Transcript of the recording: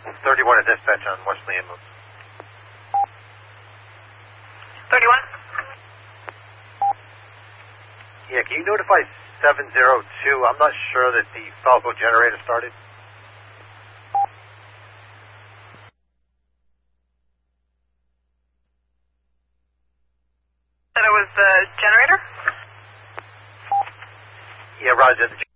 31 at dispatch on Wesley Ambulance. 31? Yeah, can you notify 702? I'm not sure that the Falco generator started. That it was the generator? Yeah, Roger.